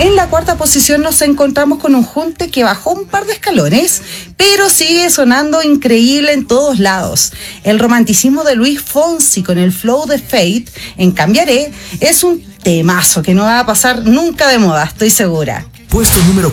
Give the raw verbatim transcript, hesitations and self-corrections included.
En la cuarta posición nos encontramos con un junte que bajó un par de escalones, pero sigue sonando increíble en todos lados. El romanticismo de Luis Fonsi con el flow de Fate en Cambiaré es un temazo que no va a pasar nunca de moda, estoy segura. Puesto número